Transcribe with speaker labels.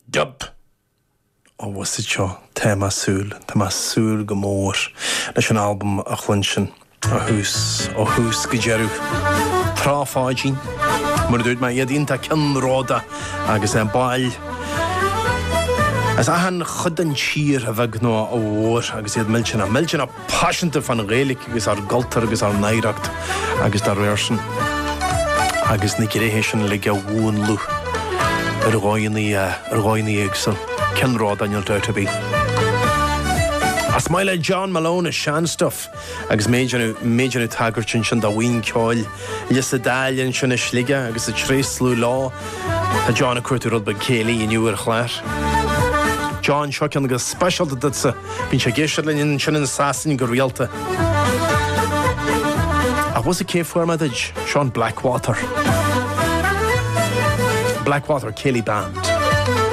Speaker 1: Dub. Ó was it seo Tá súl go mór leis an album a chluinsin ó hús go dearú tráfáidín mar dúirt me iad ionta cinráda agus an bail as ahan chud an tír a bheith gnó ó bhór agus iad milltena passionanta fan réalaigh agus ar galtar agus ar nairacht agus dar réirsin agus na gréhéisisin le go bhún lu ar gáinní éagsal Kenrá Daniel Doughty. As maile John Malone a sean stuff agus méidirú tagartin sin da bhain ceáil lis a dáilinn sin na slige agus a tréslú lá a John a cuairtú rud ba céalaí inniu ar chláir. John seo ceann agus specialta ditsa bín sé géisiir linn sin an sasin go rialta. A was a cé formadid Sean Blackwater Céalaí Band.